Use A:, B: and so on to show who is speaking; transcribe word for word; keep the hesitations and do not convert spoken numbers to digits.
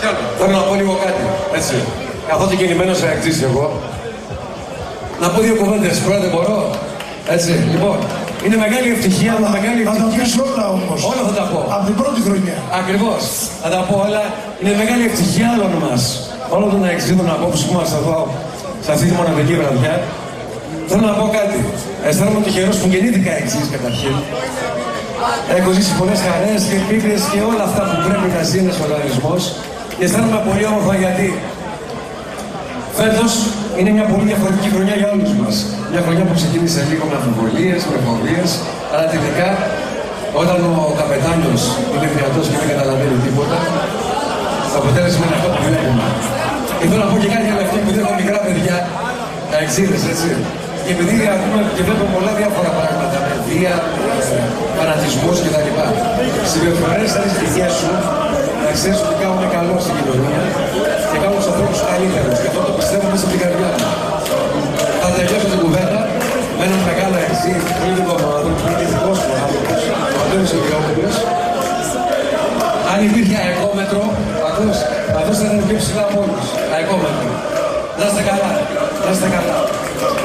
A: Θέλω να πω λίγο κάτι, έτσι. Καθότι κινημένος αεκτής εγώ. Να πω δύο κουβέντες, πρώτα δεν μπορώ. Έτσι, λοιπόν. Είναι μεγάλη ευτυχία, αλλά μεγάλη ευτυχία.
B: Θα τα πεις όλα όμως.
A: Όλα θα τα πω.
B: Από την πρώτη χρονιά.
A: Ακριβώς. Θα τα πω όλα. Είναι μεγάλη ευτυχία όλων μας. Όλων των αεξίδων απόψε που είμαστε εδώ, σε αυτή τη μοναδική βραδιά. Θέλω να πω κάτι. Αισθάνομαι τυχερός που γεννήθηκα εξής καταρχήν. Έχω ζήσει πολλές χαρές και πίκρες και όλα αυτά που πρέπει να ζει ένας οργανισμός. Και αισθάνομαι πολύ όμορφα γιατί φέτος είναι μια πολύ διαφορετική χρονιά για όλους μας. Μια χρονιά που ξεκίνησε λίγο με αμφιβολίες, με φοβίες, αλλά τελικά όταν ο καπετάνιος είναι δυνατός και δεν καταλαβαίνει τίποτα, το αποτέλεσμα είναι αυτό που βλέπουμε. Και θέλω να πω και κάτι για αυτοί που δεν έχουν μικρά παιδιά, αεξίδες, έτσι. Και επειδή ακούμε και βλέπουμε πολλά διάφορα πράγματα, με βία, φανατισμούς κτλ. Συμπεριφορές σαν τις δικές σου, να ξέρεις ότι κάνουν καλό στην κοινωνία και κάνουν τους ανθρώπους καλύτερους. Και αυτό το πιστεύω μέσα από την καρδιά μου. Θα τελειώσω την κουβέντα με έναν μεγάλο εξή, πολύ δικό μου άνθρωπο, που είναι δικός μου άνθρωπος, ο Αντώνης Ογιόπουλος. Αν υπήρχε αεκόμετρο, ακούς, αυτός θα ήταν πιο ψηλά από όλους. Αεκόμετρο. Να είστε καλά, να είστε καλά.